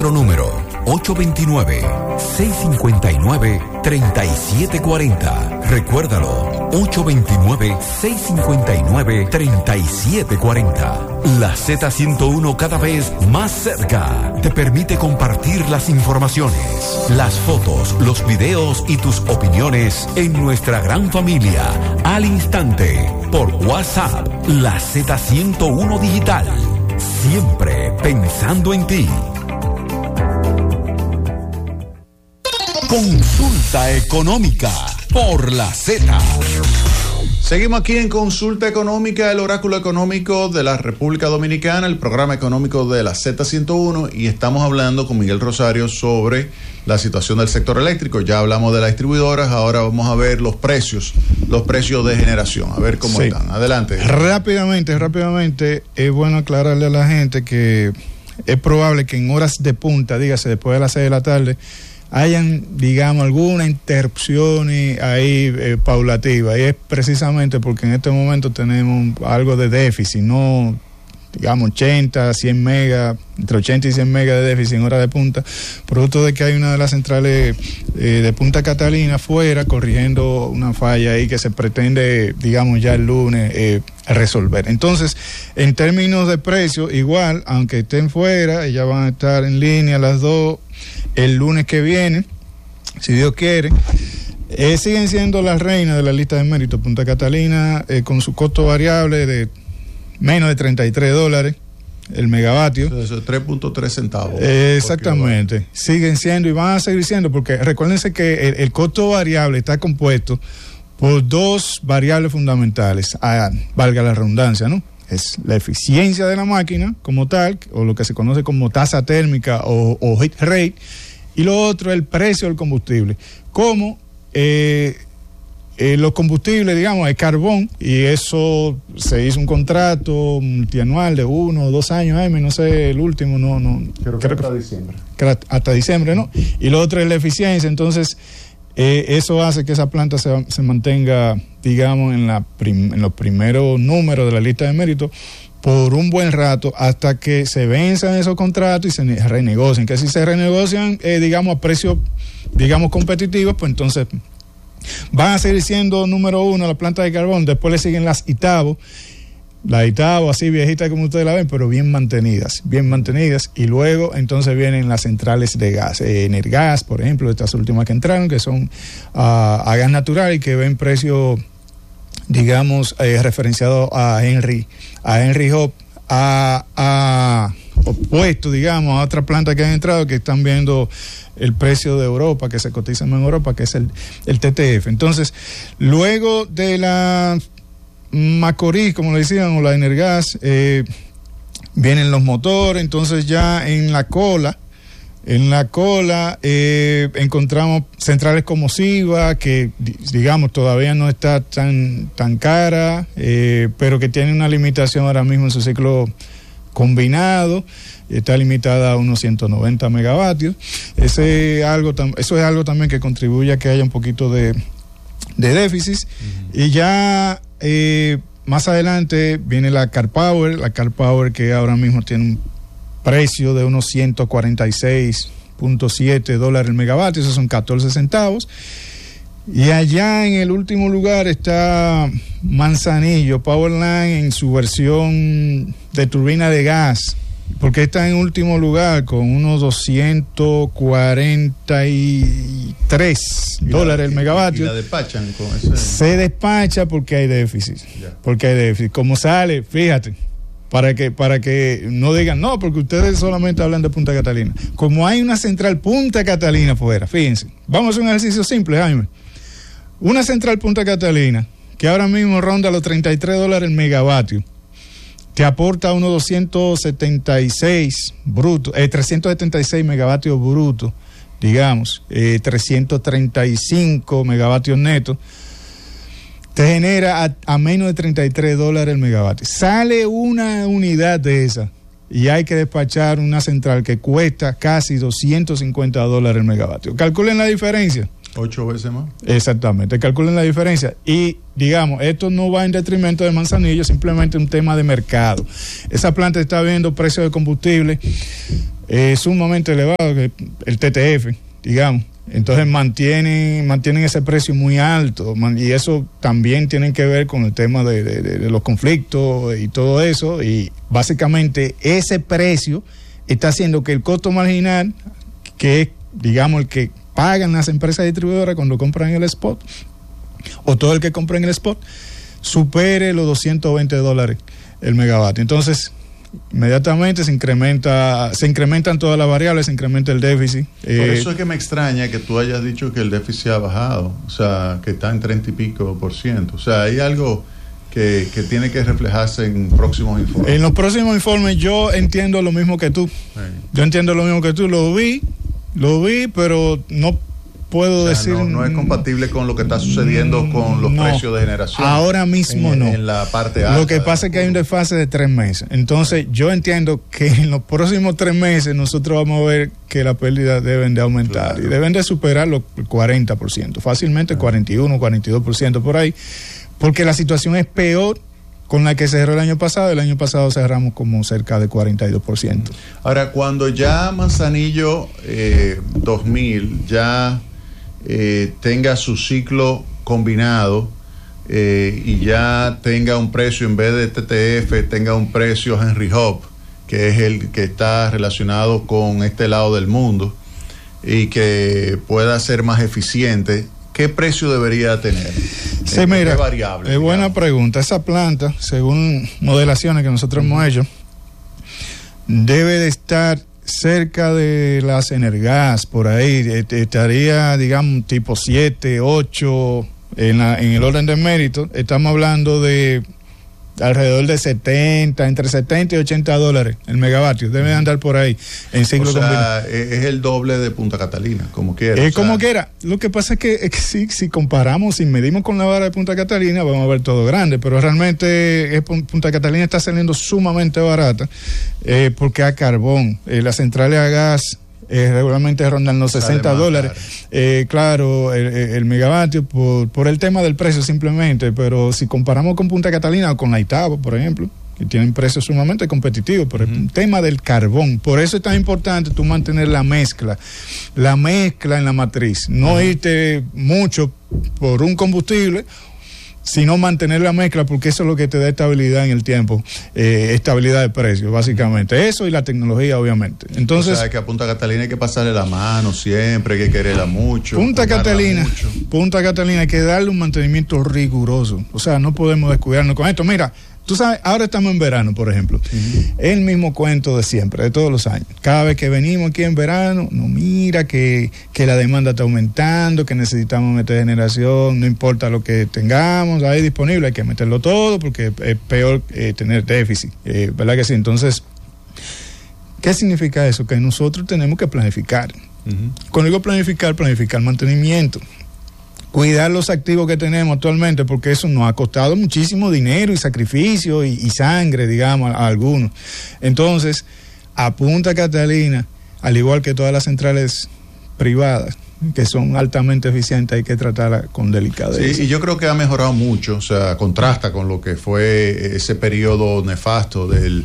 nuestro número 829-659-3740. Recuérdalo, 829-659-3740. La Z101, cada vez más cerca, te permite compartir las informaciones, las fotos, los videos y tus opiniones en nuestra gran familia al instante por WhatsApp. La Z101 Digital, siempre pensando en ti. Consulta económica por la Z. Seguimos aquí en Consulta Económica, el oráculo económico de la República Dominicana, el programa económico de la Z101, y estamos hablando con Miguel Rosario sobre la situación del sector eléctrico. Ya hablamos de las distribuidoras, ahora vamos a ver los precios de generación, a ver cómo están. Adelante. Rápidamente, es bueno aclararle a la gente que es probable que en horas de punta, dígase después de las 6 de la tarde, hayan, digamos, algunas interrupciones ahí paulativas, y es precisamente porque en este momento tenemos algo de déficit, no, digamos, 80, 100 megas, entre 80 y 100 megas de déficit en hora de punta, producto de que hay una de las centrales de Punta Catalina fuera corrigiendo una falla ahí que se pretende, digamos, ya el lunes resolver. Entonces, en términos de precio, igual, aunque estén fuera, ellas van a estar en línea las dos el lunes que viene, si Dios quiere. Siguen siendo las reinas de la lista de mérito Punta Catalina, con su costo variable de menos de $33 el megavatio. Eso es 3.3 centavos. Exactamente. Siguen siendo y van a seguir siendo, porque recuérdense que el costo variable está compuesto por dos variables fundamentales, valga la redundancia, ¿no? Es la eficiencia de la máquina como tal, o lo que se conoce como tasa térmica o heat rate, y lo otro, el precio del combustible. Como los combustibles, digamos, es carbón, y eso se hizo un contrato multianual de 1 o 2 años, no sé, el último, creo que hasta diciembre. Hasta diciembre, ¿no? Y lo otro es la eficiencia. Entonces, eso hace que esa planta se mantenga, digamos, en los primeros números de la lista de mérito por un buen rato, hasta que se venzan esos contratos y se renegocien. Que si se renegocian, digamos, a precios, digamos, competitivos, pues entonces van a seguir siendo número 1 la planta de carbón. Después le siguen las Itabo, así viejitas como ustedes la ven, pero bien mantenidas, y luego entonces vienen las centrales de gas, Energas, por ejemplo, estas últimas que entraron, que son a gas natural y que ven precio, digamos, referenciado a Henry Hub, opuesto, digamos, a otra planta que han entrado, que están viendo el precio de Europa, que se cotizan en Europa, que es el TTF. Entonces, luego de la Macorís, como le decían, o la Energas, vienen los motores. Entonces ya en la cola encontramos centrales como Siva, que digamos todavía no está tan cara, pero que tiene una limitación ahora mismo en su ciclo combinado, está limitada a unos 190 megavatios. Eso es algo también que contribuye a que haya un poquito de déficit. Y ya más adelante viene la Car Power, que ahora mismo tiene un precio de unos $146.7 el megavatio, esos son 14 centavos. Y allá en el último lugar está Manzanillo Powerline en su versión de turbina de gas, porque está en último lugar con unos $243 el megavatio. ¿Y la despachan con ese? Se despacha porque hay déficit. Como sale, fíjate, para que no digan, no, porque ustedes solamente hablan de Punta Catalina. Como hay una central Punta Catalina fuera, fíjense, vamos a hacer un ejercicio simple, Jaime. Una central Punta Catalina, que ahora mismo ronda los $33 el megavatio, te aporta unos 376 megavatios brutos, digamos, 335 megavatios netos, te genera a menos de $33 el megavatio. Sale una unidad de esa y hay que despachar una central que cuesta casi $250 el megavatio. Calculen la diferencia. 8 veces más. Exactamente, calculen la diferencia. Y digamos, esto no va en detrimento de Manzanillo, simplemente un tema de mercado. Esa planta está viendo precios de combustible sumamente elevado, que el TTF, digamos. Entonces mantienen ese precio muy alto, y eso también tiene que ver con el tema de los conflictos y todo eso, y básicamente ese precio está haciendo que el costo marginal, que es, digamos, el que pagan las empresas distribuidoras cuando compran en el spot, o todo el que compra en el spot, supere los $220 el megavatio. Entonces inmediatamente se incrementan todas las variables, se incrementa el déficit. Por eso es que me extraña que tú hayas dicho que el déficit ha bajado, o sea, que está en 30 y pico %. O sea, hay algo que tiene que reflejarse en próximos informes. En los próximos informes yo entiendo lo mismo que tú. Sí. Yo entiendo lo mismo que tú, lo vi, pero no puedo decir... No es compatible con lo que está sucediendo con los precios de generación. Ahora mismo no. En la parte alta. Lo que pasa es que hay un desfase de 3 meses. Entonces, yo entiendo que en los próximos 3 meses nosotros vamos a ver que las pérdidas deben de aumentar. Claro. Y deben de superar los 40%. Fácilmente 41, 42% por ahí. Porque la situación es peor con la que cerró el año pasado. El año pasado cerramos como cerca de 42%. Ahora, cuando ya Manzanillo 2000 ya... tenga su ciclo combinado y ya tenga un precio, en vez de TTF, tenga un precio Henry Hub, que es el que está relacionado con este lado del mundo y que pueda ser más eficiente, ¿qué precio debería tener? Sí, mira, ¿qué variable? Es buena pregunta. Esa planta, según modelaciones que nosotros hemos hecho, debe de estar cerca de las Energas, por ahí, estaría, digamos, tipo 7, 8, en el orden de mérito. Estamos hablando de alrededor de entre 70 y $80 el megavatio. Debe andar por ahí en ciclo combinado. Es el doble de Punta Catalina, como quiera. Es como quiera. Lo que pasa es que si comparamos, si medimos con la vara de Punta Catalina, vamos a ver todo grande, pero realmente Punta Catalina está saliendo sumamente barata porque a carbón, las centrales a gas regularmente rondan los $60. Claro, el megavatio por el tema del precio simplemente, pero si comparamos con Punta Catalina o con la Itabo, por ejemplo, que tienen precios sumamente competitivos, por el tema del carbón. Por eso es tan importante tú mantener la mezcla en la matriz, no irte mucho por un combustible, sino mantener la mezcla, porque eso es lo que te da estabilidad en el tiempo, estabilidad de precios, básicamente. Eso y la tecnología, obviamente. Entonces, o sea, que a Punta Catalina hay que pasarle la mano siempre, hay que quererla mucho. Punta Catalina hay que darle un mantenimiento riguroso. O sea, no podemos descuidarnos con esto. Mira, tú sabes, ahora estamos en verano, por ejemplo. El mismo cuento de siempre, de todos los años. Cada vez que venimos aquí en verano, mira que la demanda está aumentando, que necesitamos meter generación, no importa lo que tengamos ahí disponible, hay que meterlo todo porque es peor tener déficit. ¿Verdad que sí? Entonces, ¿qué significa eso? Que nosotros tenemos que planificar. Cuando digo planificar mantenimiento. Cuidar los activos que tenemos actualmente, porque eso nos ha costado muchísimo dinero y sacrificio y sangre, digamos, a algunos. Entonces, a Punta Catalina, al igual que todas las centrales privadas, que son altamente eficientes, hay que tratarla con delicadeza. Sí, y yo creo que ha mejorado mucho, o sea, contrasta con lo que fue ese periodo nefasto del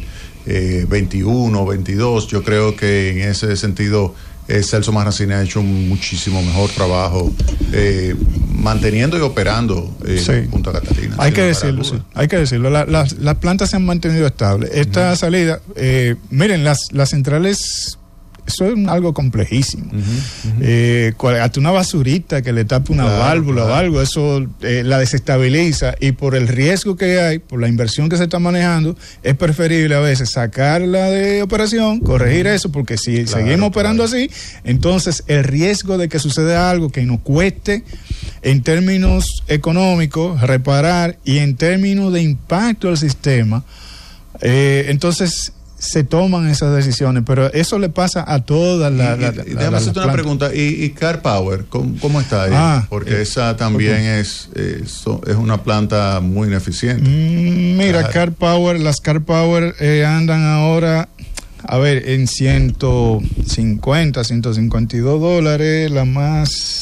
21, 22. Yo creo que en ese sentido Celso Marracini ha hecho un muchísimo mejor trabajo manteniendo y operando Punta Catalina. Hay que decirlo, las plantas se han mantenido estables. Esta salida, miren, las centrales, eso es algo complejísimo. Hasta una basurita que le tape una válvula o algo, eso la desestabiliza, y por el riesgo que hay, por la inversión que se está manejando, es preferible a veces sacarla de operación, corregir eso, porque si seguimos operando así, entonces el riesgo de que suceda algo que nos cueste en términos económicos reparar y en términos de impacto al sistema, entonces se toman esas decisiones, pero eso le pasa a todas las déjame hacerte una pregunta, ¿y Car Power cómo está ahí? Porque esa también es una planta muy ineficiente. Mira, las Car Power andan ahora, a ver, en $150, $152, la más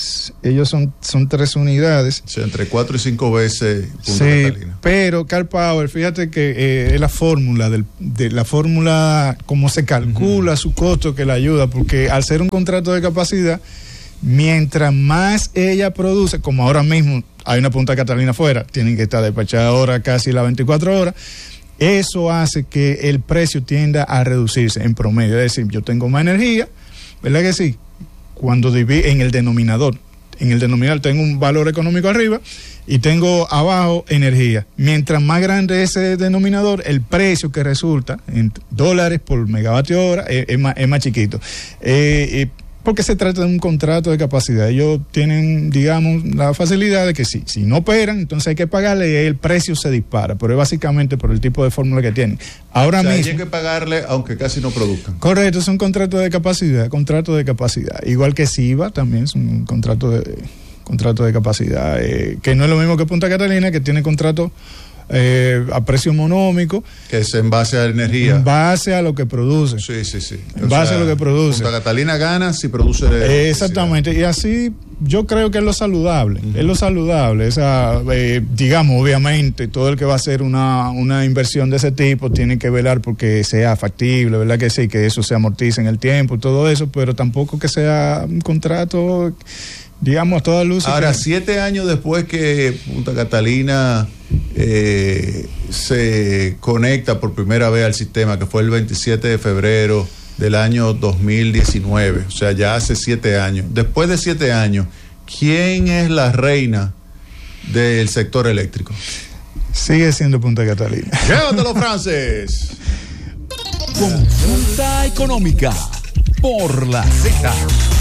ellos son 3 unidades. O sea, entre 4 y 5 veces Punta Catalina. Pero Cal Power, fíjate que es la fórmula de la fórmula, cómo se calcula su costo que le ayuda, porque al ser un contrato de capacidad, mientras más ella produce, como ahora mismo hay una Punta Catalina afuera, tienen que estar despachadas ahora casi las 24 horas, eso hace que el precio tienda a reducirse en promedio. Es decir, yo tengo más energía, ¿verdad que sí? Cuando divido en el denominador tengo un valor económico arriba y tengo abajo energía. Mientras más grande ese denominador, el precio que resulta en dólares por megavatio hora es más chiquito. Porque se trata de un contrato de capacidad. Ellos tienen, digamos, la facilidad de que si no operan, entonces hay que pagarle y el precio se dispara. Pero es básicamente por el tipo de fórmula que tienen. Ahora mismo hay que pagarle aunque casi no produzcan. Correcto, es un contrato de capacidad. Igual que SIVA también es un contrato de capacidad. Que no es lo mismo que Punta Catalina, que tiene contrato a precio monómico. Que es en base a energía. En base a lo que produce. Sí. En base a lo que produce. Punta Catalina gana si produce. Exactamente. Y así yo creo que es lo saludable. Es lo saludable. Digamos, obviamente, todo el que va a hacer una inversión de ese tipo tiene que velar porque sea factible, ¿verdad que sí? Que eso se amortice en el tiempo y todo eso, pero tampoco que sea un contrato, digamos, a toda luz. Ahora, 7 años después que Punta Catalina se conecta por primera vez al sistema, que fue el 27 de febrero del año 2019, o sea, ya hace 7 años. Después de 7 años, ¿quién es la reina del sector eléctrico? Sigue siendo Punta Catalina. ¡Llévatelo, Francis! Consulta económica por la Z.